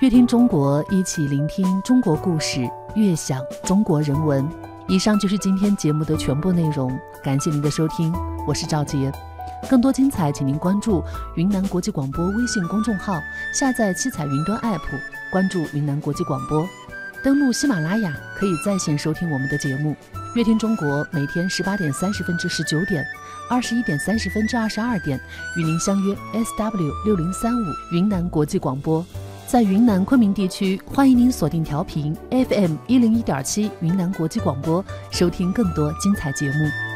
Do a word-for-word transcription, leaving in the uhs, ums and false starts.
乐听中国，一起聆听中国故事，悦享中国人文。以上就是今天节目的全部内容，感谢您的收听，我是赵杰。更多精彩请您关注云南国际广播微信公众号，下载七彩云端 App， 关注云南国际广播。登录喜马拉雅可以在线收听我们的节目。乐听中国每天十八点三十分至十九点，二十一点三十分至二十二点与您相约 S W 六零三五云南国际广播。在云南昆明地区，欢迎您锁定调频 F M 一零一点七云南国际广播，收听更多精彩节目。